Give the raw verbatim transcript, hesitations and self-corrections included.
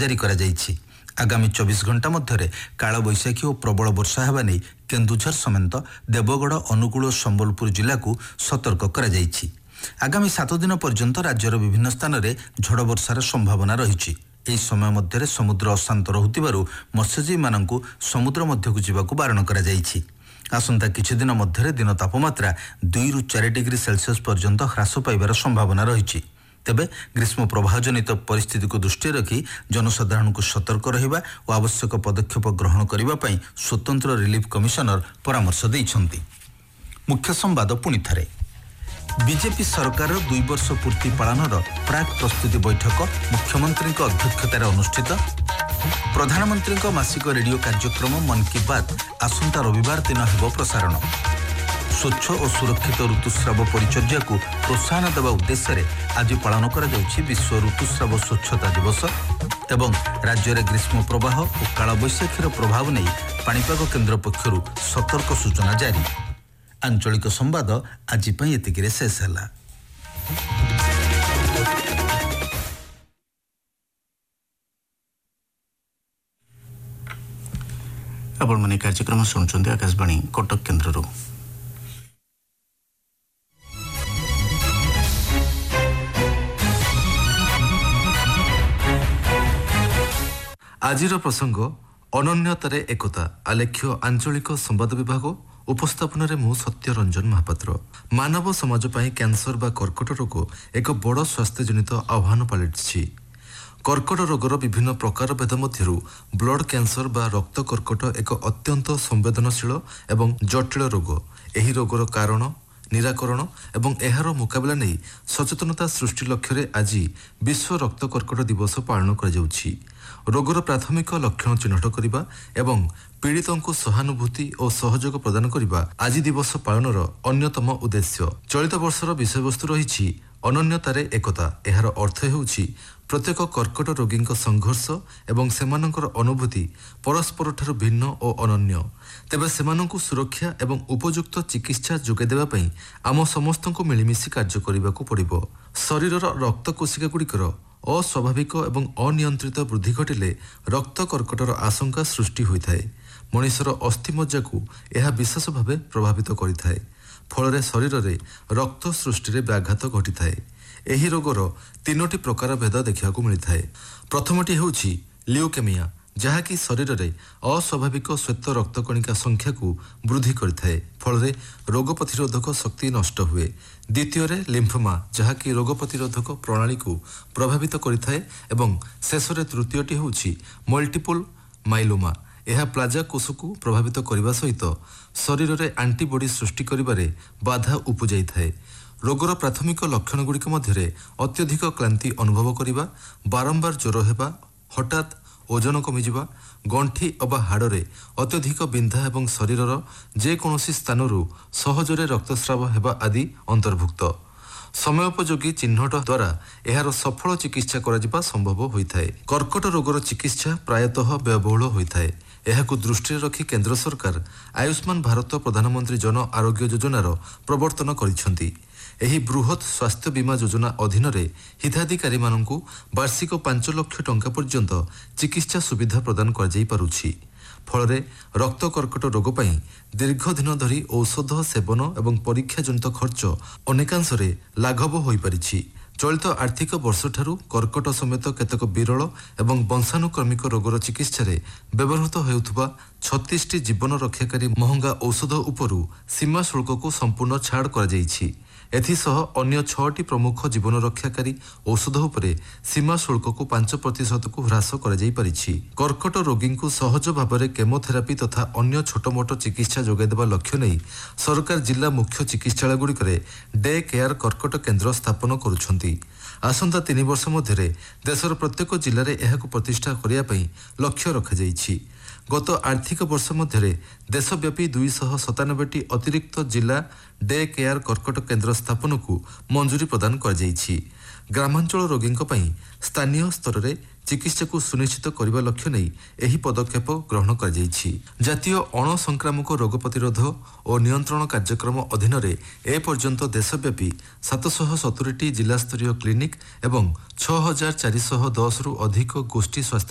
ଜାରି କରାଯାଇଛି। ଆଗାମୀ ଚବିଶ ଘଣ୍ଟା ମଧ୍ୟରେ କାଳବୈଶାଖୀ ଓ ପ୍ରବଳ ବର୍ଷା ହେବା ନେଇ କେନ୍ଦୁଝର ସମେତ ଦେବଗଡ଼, ଅନୁଗୁଳ ଓ ସମ୍ବଲପୁର ଜିଲ୍ଲାକୁ ସତର୍କ କରାଯାଇଛି। ଆଗାମୀ ସାତ ଦିନ ପର୍ଯ୍ୟନ୍ତ ରାଜ୍ୟର ବିଭିନ୍ନ ସ୍ଥାନରେ ଝଡ଼ ବର୍ଷାର ସମ୍ଭାବନା ରହିଛି। ଏହି ସମୟ ମଧ୍ୟରେ ସମୁଦ୍ର ଅଶାନ୍ତ ରହୁଥିବାରୁ ମତ୍ସ୍ୟଜୀବୀମାନଙ୍କୁ ସମୁଦ୍ର ମଧ୍ୟକୁ ଯିବାକୁ ବାରଣ କରାଯାଇଛି। ଆସନ୍ତା କିଛି ଦିନ ମଧ୍ୟରେ ଦିନ ତାପମାତ୍ରା ଦୁଇରୁ ଚାରି ଡିଗ୍ରୀ ସେଲସିୟସ୍ ପର୍ଯ୍ୟନ୍ତ ହ୍ରାସ ପାଇବାର ସମ୍ଭାବନା ରହିଛି। ତେବେ ଗ୍ରୀଷ୍ମ ପ୍ରବାହଜନିତ ପରିସ୍ଥିତିକୁ ଦୃଷ୍ଟିରେ ରଖି ଜନସାଧାରଣଙ୍କୁ ସତର୍କ ରହିବା ଓ ଆବଶ୍ୟକ ପଦକ୍ଷେପ ଗ୍ରହଣ କରିବା ପାଇଁ ସ୍ୱତନ୍ତ୍ର ରିଲିଫ୍ କମିଶନର ପରାମର୍ଶ ଦେଇଛନ୍ତି। ମୁଖ୍ୟ ସମ୍ବାଦ ପୁଣି ଥରେ। ବିଜେପି ସରକାରର ଦୁଇ ବର୍ଷ ପୂର୍ତ୍ତି ପାଳନର ପ୍ରାକ୍ ପ୍ରସ୍ତୁତି ବୈଠକ ମୁଖ୍ୟମନ୍ତ୍ରୀଙ୍କ ଅଧ୍ୟକ୍ଷତାରେ ଅନୁଷ୍ଠିତ। ପ୍ରଧାନମନ୍ତ୍ରୀଙ୍କ ମାସିକ ରେଡିଓ କାର୍ଯ୍ୟକ୍ରମ ମନ୍ କି ବାତ୍ ଆସନ୍ତା ରବିବାର ଦିନ ହେବ ପ୍ରସାରଣ। ସ୍ୱଚ୍ଛ ଓ ସୁରକ୍ଷିତ ଋତୁସ୍ରାବ ପରିଚର୍ଯ୍ୟାକୁ ପ୍ରୋତ୍ସାହନ ଦେବା ଉଦ୍ଦେଶ୍ୟରେ ଆଜି ପାଳନ କରାଯାଉଛି ବିଶ୍ୱ ଋତୁସ୍ରାବ ସ୍ୱଚ୍ଛତା ଦିବସ। ଏବଂ ରାଜ୍ୟରେ ଗ୍ରୀଷ୍ମ ପ୍ରବାହ ଓ କାଳବୈଶାଖୀର ପ୍ରଭାବ ନେଇ ପାଣିପାଗ କେନ୍ଦ୍ର ପକ୍ଷରୁ ସତର୍କ ସୂଚନା ଜାରି। ଆଞ୍ଚଳିକ ସମ୍ବାଦ ଆଜି ପାଇଁ ଏତିକିରେ ଶେଷ ହେଲା। ଆପଣମାନେ କାର୍ଯ୍ୟକ୍ରମ ଶୁଣୁଛନ୍ତି ଆକାଶବାଣୀ କଟକ କେନ୍ଦ୍ରରୁ। ଆଜିର ପ୍ରସଙ୍ଗ ଅନନ୍ୟତାରେ ଏକତା। ଆଲେଖ୍ୟ ଆଞ୍ଚଳିକ ସମ୍ବାଦ ବିଭାଗ। ଉପସ୍ଥାପନରେ ମୁଁ ସତ୍ୟରଞ୍ଜନ ମହାପାତ୍ର। ମାନବ ସମାଜ ପାଇଁ କ୍ୟାନ୍ସର ବା କର୍କଟ ରୋଗ ଏକ ବଡ଼ ସ୍ୱାସ୍ଥ୍ୟଜନିତ ଆହ୍ୱାନ ପାଲଟିଛି। କର୍କଟ ରୋଗର ବିଭିନ୍ନ ପ୍ରକାର ଭେଦ ମଧ୍ୟରୁ ବ୍ଲଡ୍ କ୍ୟାନ୍ସର ବା ରକ୍ତ କର୍କଟ ଏକ ଅତ୍ୟନ୍ତ ସମ୍ବେଦନଶୀଳ ଏବଂ ଜଟିଳ ରୋଗ। ଏହି ରୋଗର କାରଣ, ନିରାକରଣ ଏବଂ ଏହାର ମୁକାବିଲା ନେଇ ସଚେତନତା ସୃଷ୍ଟି ଲକ୍ଷ୍ୟରେ ଆଜି ବିଶ୍ୱ ରକ୍ତ କର୍କଟ ଦିବସ ପାଳନ କରାଯାଉଛି। ରୋଗର ପ୍ରାଥମିକ ଲକ୍ଷଣ ଚିହ୍ନଟ କରିବା ଏବଂ ପୀଡ଼ିତଙ୍କୁ ସହାନୁଭୂତି ଓ ସହଯୋଗ ପ୍ରଦାନ କରିବା ଆଜି ଦିବସ ପାଳନର ଅନ୍ୟତମ ଉଦ୍ଦେଶ୍ୟ। ଚଳିତ ବର୍ଷର ବିଷୟବସ୍ତୁ ରହିଛି ଅନନ୍ୟତାରେ ଏକତା। ଏହାର ଅର୍ଥ ହେଉଛି ପ୍ରତ୍ୟେକ କର୍କଟ ରୋଗୀଙ୍କ ସଂଘର୍ଷ ଏବଂ ସେମାନଙ୍କର ଅନୁଭୂତି ପରସ୍ପରଠାରୁ ଭିନ୍ନ ଓ ଅନନ୍ୟ। ତେବେ ସେମାନଙ୍କୁ ସୁରକ୍ଷା ଏବଂ ଉପଯୁକ୍ତ ଚିକିତ୍ସା ଯୋଗାଇ ଦେବା ପାଇଁ ଆମ ସମସ୍ତଙ୍କୁ ମିଳିମିଶି କାର୍ଯ୍ୟ କରିବାକୁ ପଡ଼ିବ। ଶରୀରର ରକ୍ତ କୋଷିକାଗୁଡ଼ିକର ଅସ୍ୱାଭାବିକ ଏବଂ ଅନିୟନ୍ତ୍ରିତ ବୃଦ୍ଧି ଘଟିଲେ ରକ୍ତ କର୍କଟର ଆଶଙ୍କା ସୃଷ୍ଟି ହୋଇଥାଏ। ମଣିଷର ଅସ୍ଥିମଜ୍ଜାକୁ ଏହା ବିଶେଷ ଭାବେ ପ୍ରଭାବିତ କରିଥାଏ। ଫଳରେ ଶରୀରରେ ରକ୍ତ ସୃଷ୍ଟିରେ ବ୍ୟାଘାତ ଘଟିଥାଏ। ଏହି ରୋଗର ତିନୋଟି ପ୍ରକାର ଭେଦ ଦେଖିବାକୁ ମିଳିଥାଏ। ପ୍ରଥମଟି ହେଉଛି ଲିଉକେମିଆ, ଯାହାକି ଶରୀରରେ ଅସ୍ୱାଭାବିକ ଶ୍ୱେତ ରକ୍ତକଣିକା ସଂଖ୍ୟାକୁ ବୃଦ୍ଧି କରିଥାଏ। ଫଳରେ ରୋଗ ପ୍ରତିରୋଧକ ଶକ୍ତି ନଷ୍ଟ ହୁଏ। ଦ୍ୱିତୀୟରେ ଲିମ୍ଫୋମା, ଯାହାକି ରୋଗ ପ୍ରତିରୋଧକ ପ୍ରଣାଳୀକୁ ପ୍ରଭାବିତ କରିଥାଏ। ଏବଂ ଶେଷରେ ତୃତୀୟଟି ହେଉଛି ମଲ୍ଟିପଲ୍ ମାଇଲୋମା। ଏହା ପ୍ଲାଜା କୋଷକୁ ପ୍ରଭାବିତ କରିବା ସହିତ ଶରୀରରେ ଆଣ୍ଟିବଡି ସୃଷ୍ଟି କରିବାରେ ବାଧା ଉପୁଜାଇଥାଏ। ରୋଗର ପ୍ରାଥମିକ ଲକ୍ଷଣଗୁଡ଼ିକ ମଧ୍ୟରେ ଅତ୍ୟଧିକ କ୍ଳାନ୍ତି ଅନୁଭବ କରିବା, ବାରମ୍ବାର ଜ୍ୱର ହେବା, ହଠାତ୍ ଓଜନ କମିଯିବା, ଗଣ୍ଠି ଅବା ହାଡ଼ରେ ଅତ୍ୟଧିକ ବିନ୍ଧା ଏବଂ ଶରୀରର ଯେକୌଣସି ସ୍ଥାନରୁ ସହଜରେ ରକ୍ତସ୍ରାବ ହେବା ଆଦି ଅନ୍ତର୍ଭୁକ୍ତ। ସମୟୋପଯୋଗୀ ଚିହ୍ନଟ ଦ୍ୱାରା ଏହାର ସଫଳ ଚିକିତ୍ସା କରାଯିବା ସମ୍ଭବ ହୋଇଥାଏ। କର୍କଟ ରୋଗର ଚିକିତ୍ସା ପ୍ରାୟତଃ ବ୍ୟୟବହୁଳ ହୋଇଥାଏ। ଏହାକୁ ଦୃଷ୍ଟିରେ ରଖି କେନ୍ଦ୍ର ସରକାର ଆୟୁଷ୍ମାନ ଭାରତ ପ୍ରଧାନମନ୍ତ୍ରୀ ଜନ ଆରୋଗ୍ୟ ଯୋଜନାର ପ୍ରବର୍ତ୍ତନ କରିଛନ୍ତି। ଏହି ବୃହତ୍ ସ୍ୱାସ୍ଥ୍ୟ ବୀମା ଯୋଜନା ଅଧୀନରେ ହିତାଧିକାରୀମାନଙ୍କୁ ବାର୍ଷିକ ପାଞ୍ଚ ଲକ୍ଷ ଟଙ୍କା ପର୍ଯ୍ୟନ୍ତ ଚିକିତ୍ସା ସୁବିଧା ପ୍ରଦାନ କରାଯାଇପାରୁଛି। ଫଳରେ ରକ୍ତ କର୍କଟ ରୋଗ ପାଇଁ ଦୀର୍ଘ ଦିନ ଧରି ଔଷଧ ସେବନ ଏବଂ ପରୀକ୍ଷାଜନିତ ଖର୍ଚ୍ଚ ଅନେକାଂଶରେ ଲାଘବ ହୋଇପାରିଛି। ଚଳିତ ଆର୍ଥିକ ବର୍ଷଠାରୁ କର୍କଟ ସମେତ କେତେକ ବିରଳ ଏବଂ ବଂଶାନୁକ୍ରମିକ ରୋଗର ଚିକିତ୍ସାରେ ବ୍ୟବହୃତ ହେଉଥିବା ଛତିଶଟି ଜୀବନ ରକ୍ଷାକାରୀ ମହଙ୍ଗା ଔଷଧ ଉପରୁ ସୀମା ଶୁଳ୍କକୁ ସମ୍ପୂର୍ଣ୍ଣ ଛାଡ଼ କରାଯାଇଛି। ଏଥିସହ ଅନ୍ୟ ଛଅଟି ପ୍ରମୁଖ ଜୀବନ ରକ୍ଷାକାରୀ ଔଷଧ ଉପରେ ସୀମା ଶୁଳ୍କକୁ ପାଞ୍ଚ ପ୍ରତିଶତକୁ ହ୍ରାସ କରାଯାଇପାରିଛି। କର୍କଟ ରୋଗୀଙ୍କୁ ସହଜ ଭାବରେ କେମୋଥେରାପି ତଥା ଅନ୍ୟ ଛୋଟମୋଟ ଚିକିତ୍ସା ଯୋଗାଇ ଦେବା ଲକ୍ଷ୍ୟ ନେଇ ସରକାର ଜିଲ୍ଲା ମୁଖ୍ୟ ଚିକିତ୍ସାଳୟଗୁଡ଼ିକରେ ଡେ କେୟାର କର୍କଟ କେନ୍ଦ୍ର ସ୍ଥାପନ କରୁଛନ୍ତି। ଆସନ୍ତା ତିନି ବର୍ଷ ମଧ୍ୟରେ ଦେଶର ପ୍ରତ୍ୟେକ ଜିଲ୍ଲାରେ ଏହାକୁ ପ୍ରତିଷ୍ଠା କରିବା ପାଇଁ ଲକ୍ଷ୍ୟ ରଖାଯାଇଛି। ଗତ ଆର୍ଥିକ ବର୍ଷ ମଧ୍ୟରେ ଦେଶବ୍ୟାପୀ ଦୁଇଶହ ସତାନବେଟି ଅତିରିକ୍ତ ଜିଲ୍ଲା ଡେ କେୟାର କର୍କଟ କେନ୍ଦ୍ର ସ୍ଥାପନକୁ ମଞ୍ଜୁରୀ ପ୍ରଦାନ କରାଯାଇଛି। ଗ୍ରାମାଞ୍ଚଳ ରୋଗୀଙ୍କ ପାଇଁ ସ୍ଥାନୀୟ ସ୍ତରରେ ଚିକିତ୍ସାକୁ ସୁନିଶ୍ଚିତ କରିବା ଲକ୍ଷ୍ୟ ନେଇ ଏହି ପଦକ୍ଷେପ ଗ୍ରହଣ କରାଯାଇଛି। ଜାତୀୟ ଅଣସଂକ୍ରାମକ ରୋଗ ପ୍ରତିରୋଧ ଓ ନିୟନ୍ତ୍ରଣ କାର୍ଯ୍ୟକ୍ରମ ଅଧୀନରେ ଏପର୍ଯ୍ୟନ୍ତ ଦେଶବ୍ୟାପୀ ସାତଶହ ସତୁରିଟି ଜିଲ୍ଲାସ୍ତରୀୟ କ୍ଲିନିକ୍ ଏବଂ ଛଅ ହଜାର ଚାରିଶହ ଦଶରୁ ଅଧିକ ଗୋଷ୍ଠୀ ସ୍ୱାସ୍ଥ୍ୟ